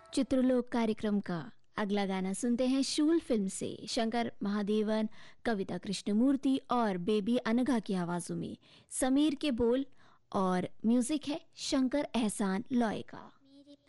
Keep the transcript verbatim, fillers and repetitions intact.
चित्रलोक कार्यक्रम का अगला गाना सुनते हैं शूल फिल्म से। शंकर महादेवन, कविता कृष्णमूर्ति और बेबी अनघा की आवाजों में। समीर के बोल और म्यूजिक है शंकर एहसान लॉय का।